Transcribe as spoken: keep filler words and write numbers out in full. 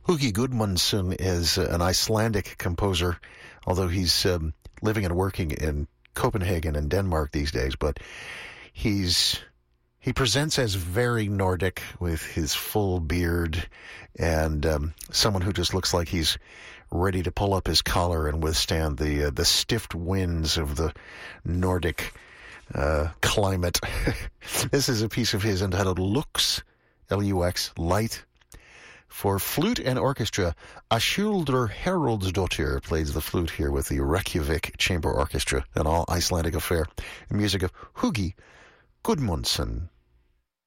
Hugi Gudmundsson is uh, an Icelandic composer, although he's um, living and working in Copenhagen and Denmark these days. But he's he presents as very Nordic with his full beard and um, someone who just looks like he's ready to pull up his collar and withstand the uh, the stiff winds of the Nordic uh, climate. This is a piece of his entitled Lux, L U X, Light. For flute and orchestra, Ashildr Haraldsdottir plays the flute here with the Reykjavik Chamber Orchestra, an all Icelandic affair. The music of Hugi Gudmundsson.